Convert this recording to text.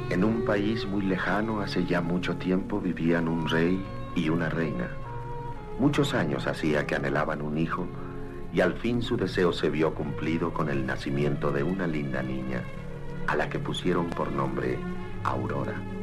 En un país muy lejano, hace ya mucho tiempo, vivían un rey y una reina. Muchos años hacía que anhelaban un hijo, y al fin su deseo se vio cumplido con el nacimiento de una linda niña, a la que pusieron por nombre Aurora.